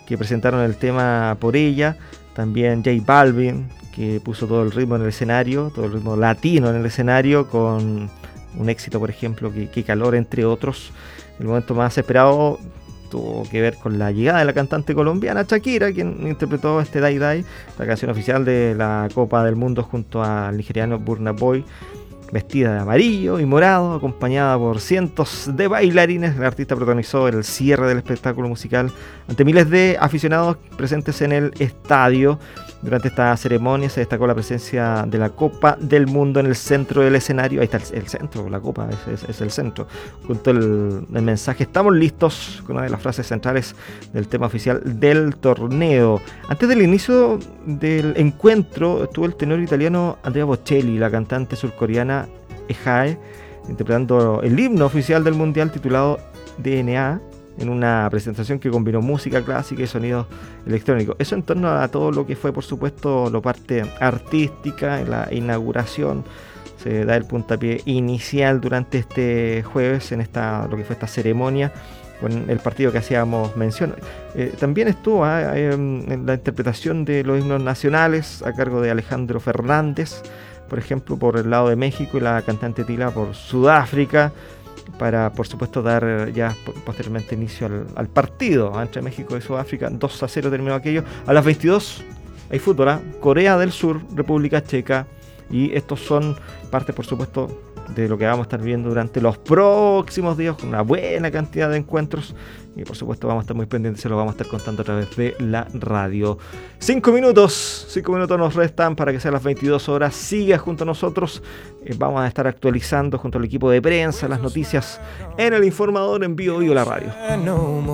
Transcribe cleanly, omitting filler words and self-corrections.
que presentaron el tema Por Ella. También J Balvin, que puso todo el ritmo en el escenario, todo el ritmo latino en el escenario, con un éxito, por ejemplo, Qué Calor, entre otros. El momento más esperado tuvo que ver con la llegada de la cantante colombiana Shakira, quien interpretó este Dai Dai, la canción oficial de la Copa del Mundo, junto al nigeriano Burna Boy, vestida de amarillo y morado, acompañada por cientos de bailarines. El artista protagonizó el cierre del espectáculo musical ante miles de aficionados presentes en el estadio. Durante esta ceremonia se destacó la presencia de la Copa del Mundo en el centro del escenario. Ahí está el centro, la Copa es el centro. Junto el mensaje "Estamos listos", con una de las frases centrales del tema oficial del torneo. Antes del inicio del encuentro estuvo el tenor italiano Andrea Bocelli, la cantante surcoreana Ehae, interpretando el himno oficial del mundial titulado DNA, en una presentación que combinó música clásica y sonidos electrónicos. Eso en torno a todo lo que fue, por supuesto, la parte artística. En la inauguración se da el puntapié inicial durante este jueves en lo que fue esta ceremonia, con el partido que hacíamos mención. También estuvo en la interpretación de los himnos nacionales a cargo de Alejandro Fernández, por ejemplo, por el lado de México, y la cantante Tila por Sudáfrica, para, por supuesto, dar ya posteriormente inicio al partido entre México y Sudáfrica. 2-0 terminó aquello. A las 22 hay fútbol, Corea del Sur, República Checa, y estos son parte, por supuesto, de lo que vamos a estar viendo durante los próximos días, con una buena cantidad de encuentros, y por supuesto vamos a estar muy pendientes, se lo vamos a estar contando a través de la radio. 5 minutos nos restan para que sean las 22 horas. Siga junto a nosotros, vamos a estar actualizando junto al equipo de prensa las noticias en el Informador en Vivo la radio.